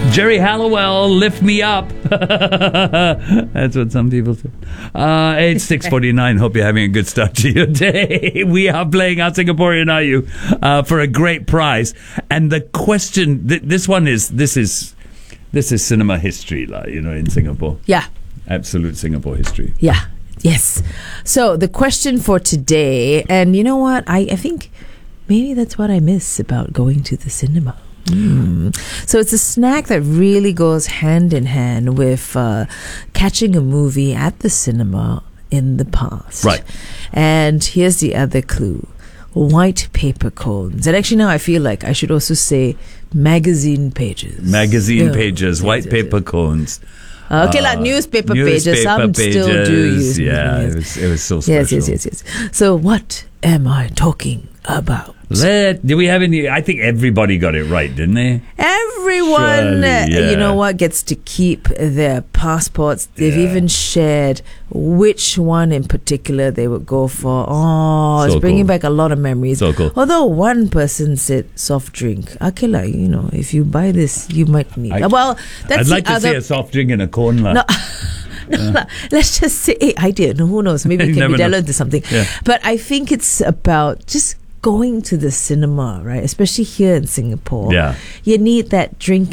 Jerry Halliwell, lift me up. That's what some people say. It's 6:49. Hope you're having a good start to your day. We are playing Our Singaporean Are You for a great prize. And the question, this is cinema history, in Singapore. Yeah. Absolute Singapore history. Yeah. Yes. So the question for today, and you know what? I think maybe that's what I miss about going to the cinema. So it's a snack that really goes hand in hand with catching a movie at the cinema in the past. Right. And here's the other clue. White paper cones. And actually now I feel like I should also say magazine pages. White paper cones. Okay, like newspaper pages. Some still do use. Yeah, it was so special. Yes. So what am I talking about? Do we have any? I think everybody got it right, didn't they? Everyone, you know what, gets to keep their passports. They've even shared which one in particular they would go for. Oh, it's bringing back a lot of memories. So cool. Although one person said soft drink. Okay, like, if you buy this, you might need. That's I'd like to see a soft drink in a cone. No. Let's just say idea. No, who knows? Maybe it can be developed into something. Yeah. But I think it's about just going to the cinema, right? Especially here in Singapore. Yeah. You need that drink